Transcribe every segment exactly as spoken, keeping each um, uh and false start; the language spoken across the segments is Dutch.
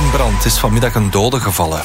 woningbrandt is vanmiddag een dode gevallen.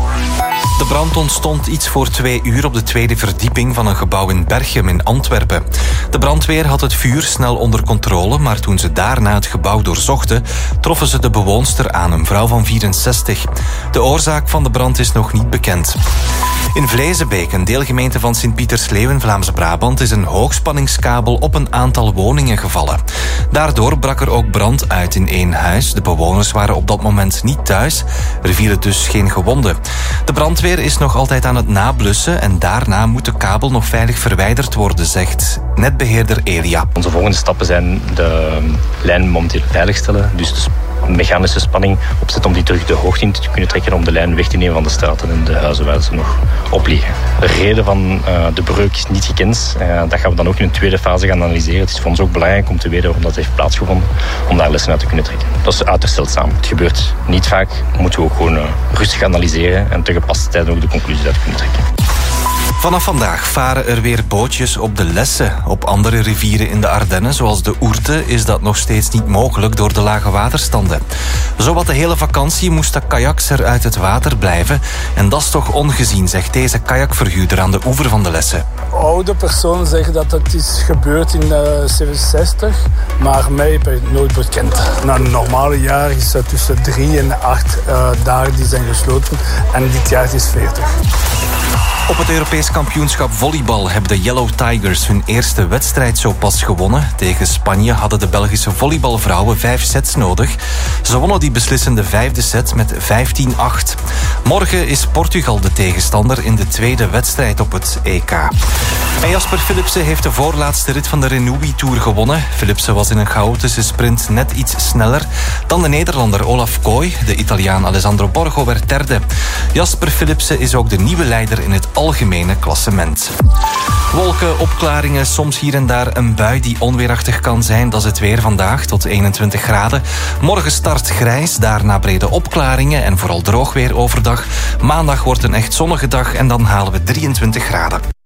De brand ontstond iets voor twee uur op de tweede verdieping van een gebouw in Berchem in Antwerpen. De brandweer had het vuur snel onder controle, maar toen ze daarna het gebouw doorzochten, troffen ze de bewoonster aan, een vrouw van vierenzestig. De oorzaak van de brand is nog niet bekend. In Vlezenbeek, een deelgemeente van Sint-Pietersleeuw in Vlaams-Brabant, is een hoogspanningskabel op een aantal woningen gevallen. Daardoor brak er ook brand uit in één huis. De bewoners waren op dat moment niet thuis. Er vielen dus geen gewonden. De brandweer is nog altijd aan het nablussen en daarna moet de kabel nog veilig verwijderd worden, zegt netbeheerder Elia. Onze volgende stappen zijn de lijn momenteel veiligstellen, dus de mechanische spanning opzetten om die terug de hoogte in te kunnen trekken om de lijn weg te nemen van de straten en de huizen waar ze nog op liggen. De reden van uh, de breuk is niet gekend. Uh, dat gaan we dan ook in een tweede fase gaan analyseren. Het is voor ons ook belangrijk om te weten waarom dat heeft plaatsgevonden, om daar lessen uit te kunnen trekken. Dat is uiterst zeldzaam. Het gebeurt niet vaak. Moeten we ook gewoon uh, rustig analyseren en te gepaste tijd ook de conclusies uit kunnen trekken. Vanaf vandaag varen er weer bootjes op de Lesse. Op andere rivieren in de Ardennen, zoals de Ourthe, is dat nog steeds niet mogelijk door de lage waterstanden. Zowat de hele vakantie moesten kajaks er uit het water blijven. En dat is toch ongezien, zegt deze kajakverhuurder aan de oever van de Lesse. Oude personen zeggen dat het is gebeurd in de zevenenzestig, maar mij heb ik nooit bekend. Na een normale jaar is het tussen drie en acht uh, dagen die zijn gesloten en dit jaar is veertig. Op het Europees kampioenschap volleybal hebben de Yellow Tigers hun eerste wedstrijd zo pas gewonnen. Tegen Spanje hadden de Belgische volleybalvrouwen vijf sets nodig. Ze wonnen die beslissende vijfde set met vijftien acht. Morgen is Portugal de tegenstander in de tweede wedstrijd op het E K. En Jasper Philipsen heeft de voorlaatste rit van de Renewi Tour gewonnen. Philipsen was in een chaotische sprint net iets sneller dan de Nederlander Olaf Kooi. De Italiaan Alessandro Borgo werd derde. Jasper Philipsen is ook de nieuwe leider in het algemene klassement. Wolken, opklaringen, soms hier en daar een bui die onweerachtig kan zijn. Dat is het weer vandaag, tot eenentwintig graden. Morgen start grijs, daarna brede opklaringen en vooral droog weer overdag. Maandag wordt een echt zonnige dag en dan halen we drieëntwintig graden.